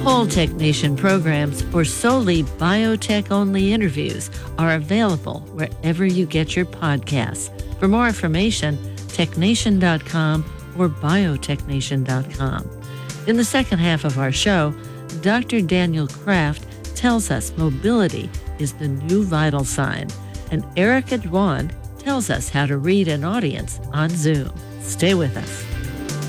Whole Tech Nation programs or solely biotech-only interviews are available wherever you get your podcasts. For more information, technation.com or biotechnation.com. In the second half of our show, Dr. Daniel Kraft tells us mobility is the new vital sign, and Erica Dwan tells us how to read an audience on Zoom. Stay with us.